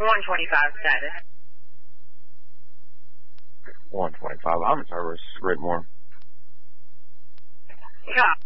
125 status. 125. I'm in service. Great morning. Yeah.